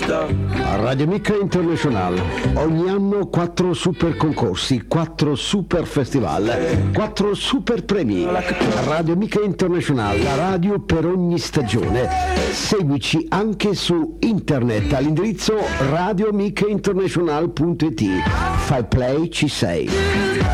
Radio Amica International, ogni anno 4 super concorsi, 4 super festival, 4 super premi. Radio Amica International, la radio per ogni stagione. Seguici anche su internet all'indirizzo radioamicainternational.it. Fai play, ci sei.